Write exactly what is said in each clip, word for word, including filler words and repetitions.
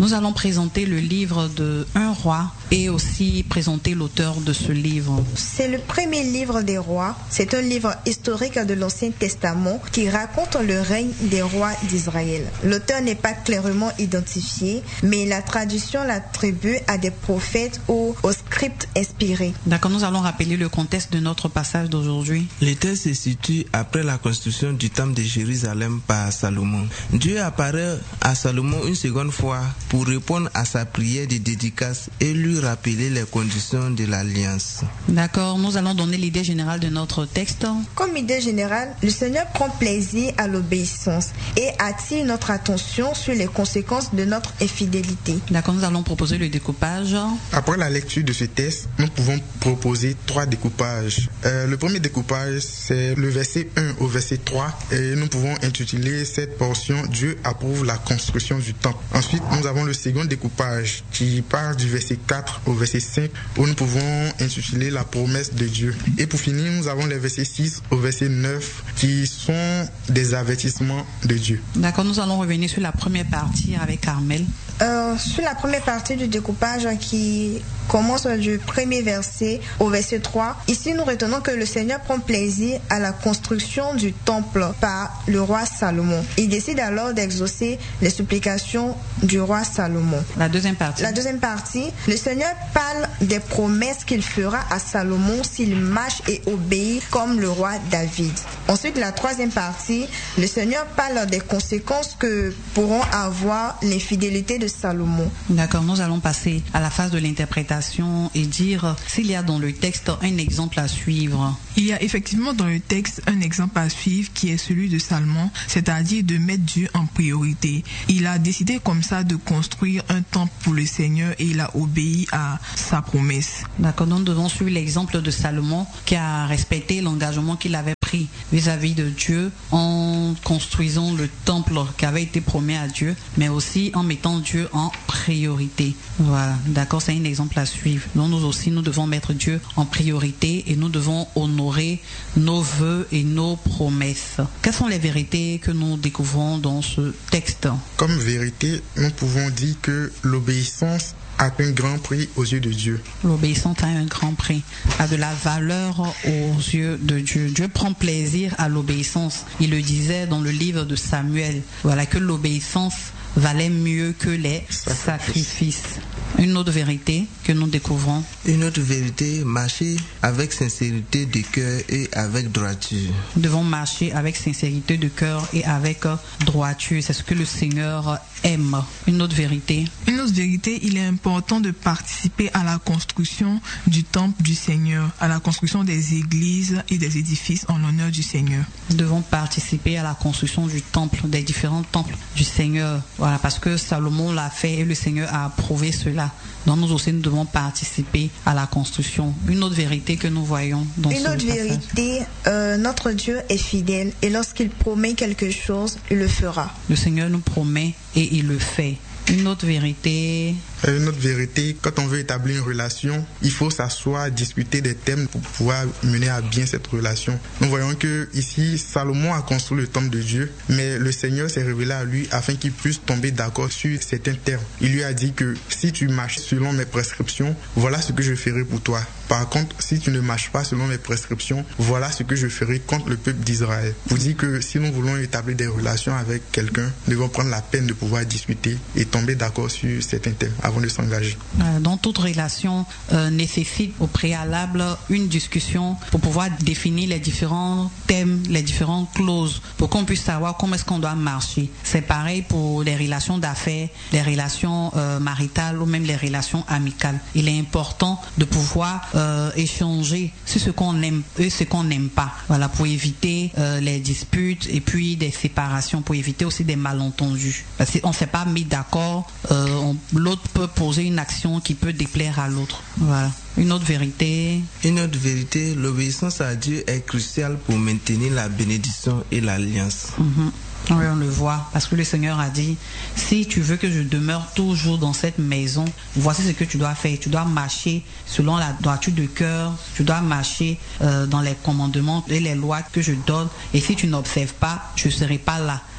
Nous allons présenter le livre de Un roi et aussi présenter l'auteur de ce livre. C'est le premier livre des rois. C'est un livre historique de l'Ancien Testament qui raconte le règne des rois d'Israël. L'auteur n'est pas clairement identifié, mais la tradition l'attribue à des prophètes ou aux scripts inspirés. D'accord, nous allons rappeler le contexte de notre passage d'aujourd'hui. Le texte se situe après la construction du temple de Jérusalem par Salomon. Dieu apparaît à Salomon une seconde fois pour répondre à sa prière de dédicace et lui rappeler les conditions de l'alliance. D'accord, nous allons donner l'idée générale de notre texte. Comme idée générale, le Seigneur prend plaisir à l'obéissance et attire notre attention sur les conséquences de notre infidélité. D'accord, nous allons proposer le découpage. Après la lecture de ce texte, nous pouvons proposer trois découpages. Euh, le premier découpage, c'est le verset un au verset trois et nous pouvons intituler cette portion « Dieu approuve la construction du temple ». Ensuite, nous avons le second découpage qui part du verset quatre au verset cinq où nous pouvons intituler la promesse de Dieu. Et pour finir, nous avons les versets six au verset neuf qui sont des avertissements de Dieu. D'accord, nous allons revenir sur la première partie avec Carmel. Euh, sur la première partie du découpage qui commence du premier verset au verset trois, ici nous retenons que le Seigneur prend plaisir à la construction du temple par le roi Salomon. Il décide alors d'exaucer les supplications du roi Salomon. La deuxième partie. La deuxième partie, le Seigneur parle des promesses qu'il fera à Salomon s'il marche et obéit comme le roi David. Ensuite, la troisième partie, le Seigneur parle des conséquences que pourront avoir l'infidélité de Salomon. D'accord, nous allons passer à la phase de l'interprétation et dire s'il y a dans le texte un exemple à suivre. Il y a effectivement dans le texte un exemple à suivre qui est celui de Salomon, c'est-à-dire de mettre Dieu en priorité. Il a décidé comme ça de construire un temple pour le Seigneur et il a obéi à sa promesse. D'accord, nous devons suivre l'exemple de Salomon qui a respecté l'engagement qu'il avait pris vis-à-vis de Dieu en construisant le temple qui avait été promis à Dieu, mais aussi en mettant Dieu en priorité. Voilà, d'accord, c'est un exemple à suivre. Donc nous aussi, nous devons mettre Dieu en priorité et nous devons honorer nos vœux et nos promesses. Quelles sont les vérités que nous découvrons dans ce texte? Comme vérité, nous pouvons dire que l'obéissance a un grand prix aux yeux de Dieu. L'obéissance a un grand prix, a de la valeur aux yeux de Dieu. Dieu prend plaisir à l'obéissance. Il le disait dans le livre de Samuel. Voilà que l'obéissance valait mieux que les sacrifices. Une autre vérité que nous découvrons. Une autre vérité, marcher avec sincérité de cœur et avec droiture. Nous devons marcher avec sincérité de cœur et avec droiture. C'est ce que le Seigneur aime. Une autre vérité. Une autre vérité, il est important de participer à la construction du temple du Seigneur, à la construction des églises et des édifices en l'honneur du Seigneur. Nous devons participer à la construction du temple, des différents temples du Seigneur. Voilà, parce que Salomon l'a fait et le Seigneur a approuvé cela. Donc nous aussi, nous devons participer à la construction. Une autre vérité que nous voyons dans ce passage. Une autre vérité, euh, notre Dieu est fidèle et lorsqu'il promet quelque chose, il le fera. Le Seigneur nous promet et il le fait. Une autre vérité. Une autre vérité, quand on veut établir une relation, il faut s'asseoir, discuter des thèmes pour pouvoir mener à bien cette relation. Nous voyons que ici, Salomon a construit le temple de Dieu, mais le Seigneur s'est révélé à lui afin qu'il puisse tomber d'accord sur certains termes. Il lui a dit que si tu marches selon mes prescriptions, voilà ce que je ferai pour toi. Par contre, si tu ne marches pas selon mes prescriptions, voilà ce que je ferai contre le peuple d'Israël. Vous dites que si nous voulons établir des relations avec quelqu'un, nous devons prendre la peine de pouvoir discuter et tomber d'accord sur certains thèmes avant de s'engager. Dans toute relation euh, nécessite au préalable une discussion pour pouvoir définir les différents thèmes, les différentes clauses, pour qu'on puisse savoir comment est-ce qu'on doit marcher. C'est pareil pour les relations d'affaires, les relations euh, maritales ou même les relations amicales. Il est important de pouvoir euh, échanger sur ce qu'on aime et ce qu'on n'aime pas. Voilà, pour éviter euh, les disputes et puis des séparations, pour éviter aussi des malentendus. Parce qu'on ne s'est pas mis d'accord, euh, on, l'autre peut poser une action qui peut déplaire à l'autre. Voilà. Une autre vérité. Une autre vérité, l'obéissance à Dieu est cruciale pour maintenir la bénédiction et l'alliance. Mm-hmm. Oui, on le voit, parce que le Seigneur a dit, si tu veux que je demeure toujours dans cette maison, voici ce que tu dois faire. Tu dois marcher selon la droiture de cœur, tu dois marcher euh, dans les commandements et les lois que je donne, et si tu n'observes pas, je ne serai pas là.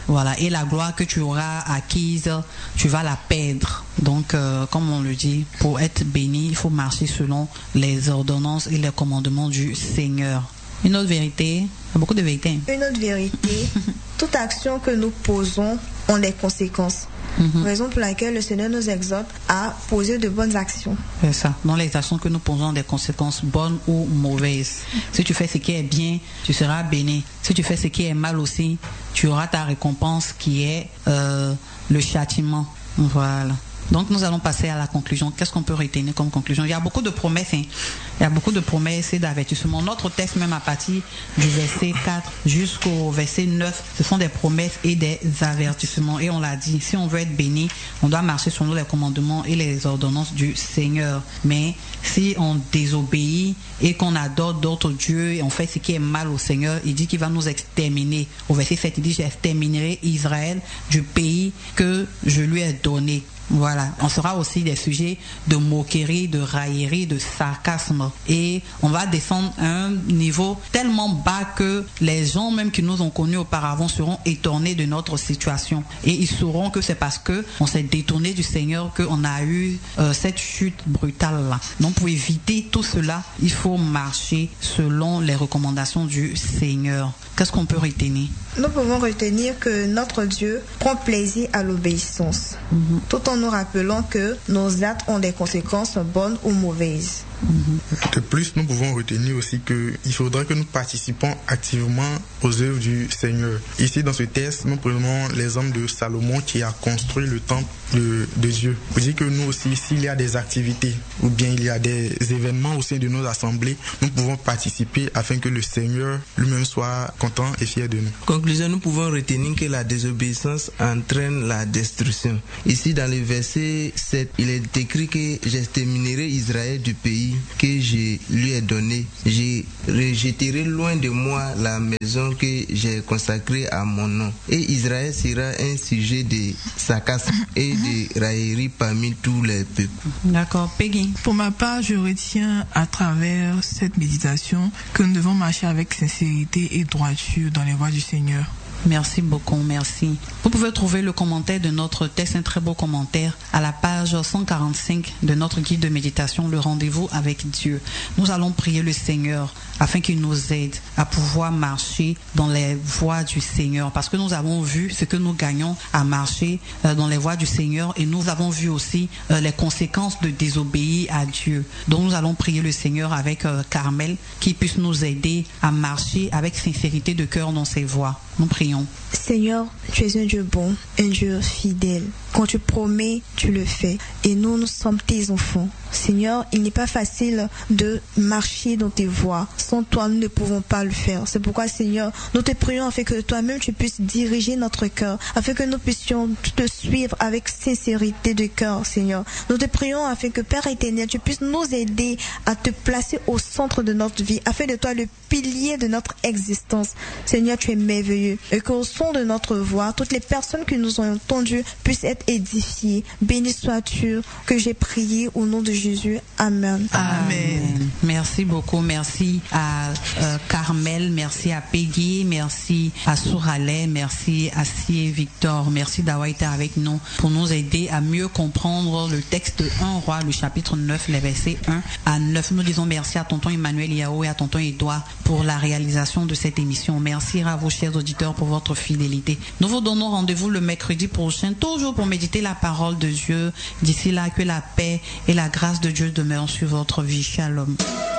Voilà. Et la gloire que tu auras acquise, tu vas la perdre. Donc, euh, comme on le dit, pour être béni, il faut marcher selon les ordonnances et les commandements du Seigneur. Une autre vérité, il y a beaucoup de vérités. Une autre vérité, toute action que nous posons a des conséquences. Mm-hmm. Raison pour laquelle le Seigneur nous exhorte à poser de bonnes actions. C'est ça. Dans les actions que nous posons ont des conséquences bonnes ou mauvaises. Si tu fais ce qui est bien, tu seras béni. Si tu fais ce qui est mal aussi, tu auras ta récompense qui est euh, le châtiment. Voilà. Donc nous allons passer à la conclusion. Qu'est-ce qu'on peut retenir comme conclusion? Il y a beaucoup de promesses. Hein. Il y a beaucoup de promesses et d'avertissements. Notre texte, même à partir du verset quatre jusqu'au verset neuf, ce sont des promesses et des avertissements. Et on l'a dit, si on veut être béni, on doit marcher selon les commandements et les ordonnances du Seigneur. Mais si on désobéit et qu'on adore d'autres dieux et on fait ce qui est mal au Seigneur, il dit qu'il va nous exterminer. Au verset sept, il dit, j'exterminerai Israël du pays que je lui ai donné. Voilà, on sera aussi des sujets de moquerie, de raillerie, de sarcasme. Et on va descendre à un niveau tellement bas que les gens même qui nous ont connus auparavant seront étonnés de notre situation. Et ils sauront que c'est parce que on s'est détourné du Seigneur qu'on a eu euh, cette chute brutale-là. Donc pour éviter tout cela, il faut marcher selon les recommandations du Seigneur. Qu'est-ce qu'on peut retenir? Nous pouvons retenir que notre Dieu prend plaisir à l'obéissance, mm-hmm. tout en nous rappelant que nos actes ont des conséquences bonnes ou mauvaises. De plus, nous pouvons retenir aussi qu'il faudra que nous participons activement aux œuvres du Seigneur. Ici, dans ce texte, nous prenons l'exemple de Salomon qui a construit le temple de, de Dieu. Vous dites que nous aussi, s'il y a des activités ou bien il y a des événements au sein de nos assemblées, nous pouvons participer afin que le Seigneur lui-même soit content et fier de nous. Conclusion, nous pouvons retenir que la désobéissance entraîne la destruction. Ici, dans le verset sept, il est écrit que j'exterminerai Israël du pays que je lui ai donné. Je rejetterai loin de moi la maison que j'ai consacrée à mon nom. Et Israël sera un sujet de sarcasme et de raillerie parmi tous les peuples. D'accord. Peggy? Pour ma part, je retiens à travers cette méditation que nous devons marcher avec sincérité et droiture dans les voies du Seigneur. Merci beaucoup, merci. Vous pouvez trouver le commentaire de notre texte, un très beau commentaire, à la page cent quarante-cinq de notre guide de méditation, le rendez-vous avec Dieu. Nous allons prier le Seigneur afin qu'il nous aide à pouvoir marcher dans les voies du Seigneur, parce que nous avons vu ce que nous gagnons à marcher euh, dans les voies du Seigneur, et nous avons vu aussi euh, les conséquences de désobéir à Dieu. Donc nous allons prier le Seigneur avec euh, Carmel, qui puisse nous aider à marcher avec sincérité de cœur dans ses voies. Nous prions. Seigneur, tu es un Dieu bon, un Dieu fidèle. Quand tu promets, tu le fais. Et nous, nous sommes tes enfants. Seigneur, il n'est pas facile de marcher dans tes voies. Sans toi, nous ne pouvons pas le faire. C'est pourquoi, Seigneur, nous te prions afin que toi-même tu puisses diriger notre cœur, afin que nous puissions te suivre avec sincérité de cœur, Seigneur. Nous te prions afin que, Père éternel, tu puisses nous aider à te placer au centre de notre vie, afin de toi le pilier de notre existence. Seigneur, tu es merveilleux. Et qu'au son de notre voix, toutes les personnes qui nous ont entendues puissent être édifiées. Béni sois-tu, que j'ai prié au nom de Jésus. Amen. Amen. Amen. Merci beaucoup. Merci à euh, Carmel, merci à Peggy, merci à Souralais, merci à Sie Victor. Merci d'avoir été avec nous pour nous aider à mieux comprendre le texte de un roi, le chapitre neuf, les versets un à neuf. Nous disons merci à tonton Emmanuel Yao et à tonton Edouard pour la réalisation de cette émission. Merci à vos chers auditeurs pour votre fidélité. Nous vous donnons rendez-vous le mercredi prochain, toujours pour méditer la parole de Dieu. D'ici là, que la paix et la grâce de Dieu demeurent sur votre vie. Shalom.